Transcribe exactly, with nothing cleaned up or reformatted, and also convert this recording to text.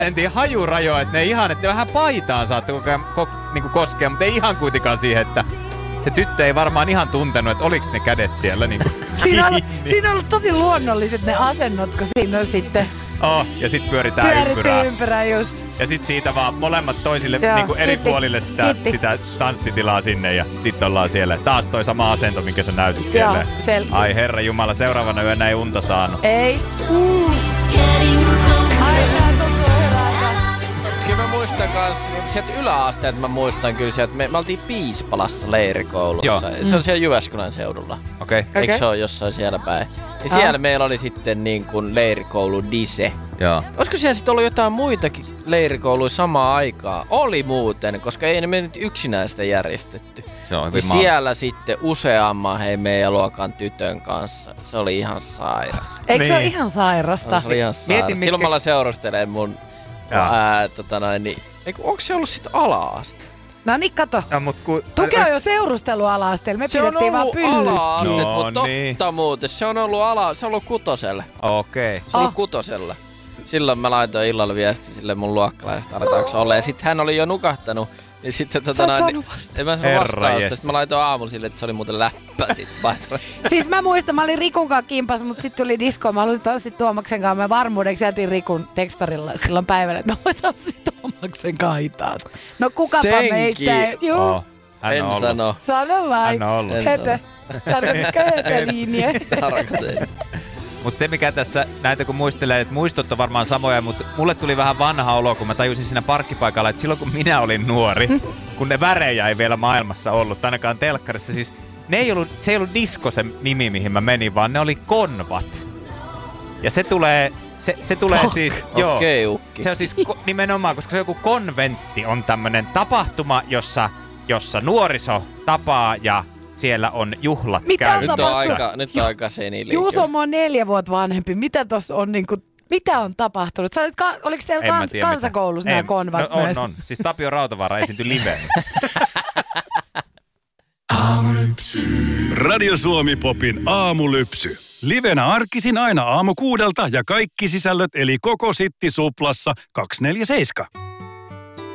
en tiedä, hajurajoa, että ne ihan, että ne vähän paitaan saatte koko ajan ko, niinku koskea, mutta ei ihan kuitenkaan siihen, että se tyttö ei varmaan ihan tuntenut, että oliks ne kädet siellä niinku. Siinä on, siinä on ollut tosi luonnolliset ne asennot, kun siinä on sitten... Oh, ja sit pyöritään Pyöritty ympyrää. ympyrää just. Ja sit siitä vaan molemmat toisille Joo, niinku eri kiitti, puolille sitä, sitä tanssitilaa sinne ja sit ollaan siellä. Taas toi sama asento, minkä sä näytit siellä. Joo, sel- Ai herra jumala, seuraavana yönä ei unta saanut. Ei. Mm. Ai tää tuntuu hyvältä. Kyllä mä muistan kans, sieltä yläasteet mä muistan kyllä sieltä, me, me oltiin Piispalassa leirikoulussa. Joo. Se on siellä Jyväskylän seudulla. Okei. Okay. Eikö se ole jossain siellä päin? Ja siellä ah. meillä oli sitten niin kuin leirikoulu Dise. Joo. Olisiko siellä sitten ollut jotain muitakin leirikouluja samaan aikaan? Oli muuten, koska ei ne me nyt yksinään sitä järjestetty. Se on ja siellä sitten useamman hei meidän luokan tytön kanssa. Se oli ihan sairas. Eikö niin. se ole ihan sairasta? Se oli ihan sairas. Mietin, mitkä... Silloin mä seurustelen mun... Ää, tota noin, niin... Eiku, onko se ollut sit ala-aste? No niin, kato. No, mut ku... Tuke on jo seurustelu ala-asteella. Me se pidettiin vaan pyllystä. No, mutta niin. totta muuten. Se on ollut ala... Se on ollut kutoselle. Okei. Okay. Se on ollut Oh. kutosella. Silloin mä laitoin illalla viesti sille mun luokkalaisesta arvataanko olla. Ja sit hän oli jo nukahtanut. Niin sitten tota Sä et noin... saanut vasta. En mä saanut vastausta. Sitten mä laitoin aamulla sille, että se oli muuten läppä sit. Siis mä muistan, mä olin Rikun kanssa kimpas, mutta sitten tuli disko. Mä halusin tanssia Tuomaksen kanssa. Mä varmuudeksi jätin Rikun tekstarilla silloin päivällä, että mä voin tanssia Tuomaksen kaitaat. No kukapa Senkin. meistä. Juu. Oh, hän En on ollut. sano. Sano vai? Hän on ollut. En Höpö. Tarkoitatko höpöliiniä? Tarkoitin. Mutta se mikä tässä, näitä kun muistelee, että muistot on varmaan samoja, mutta mulle tuli vähän vanha olo, kun mä tajusin siinä parkkipaikalla, että silloin kun minä olin nuori, kun ne värejä ei vielä maailmassa ollut, ainakaan telkkarissa, siis ne ei ollut, se ei ollut disko se nimi, mihin mä menin, vaan ne oli konvat. Ja se tulee, se, se tulee oh, siis, joo, okei, ukki. se on siis ko, nimenomaan, koska se joku konventti on tämmönen tapahtuma, jossa, jossa nuoriso tapaa ja siellä on juhlat Mitä käynnissä. Nyt on tapahtuu? aika, nyt on aika seniliikkeellä. Juuso on mua neljä vuotta vanhempi. Mitä tossa on niinku, mitä on tapahtunut? Sä olit, ka- oliko teillä En mä kans, tiedä, kansakoulussa mitä. nämä En. konvat no, on, myös? on. Siis Tapio Rautavaara esiintyi liveen. Radio Suomi Popin aamulypsy. Livenä arkisin aina aamu kuudelta ja kaikki sisällöt eli koko Sitti Suplassa kaksikymmentäneljä seitsemän.